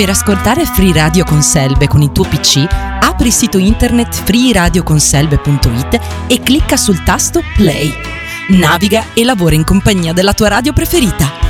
Per ascoltare Free Radio con Selve con il tuo PC, apri il sito internet freeradioconselve.it e clicca sul tasto Play. Naviga e lavora in compagnia della tua radio preferita.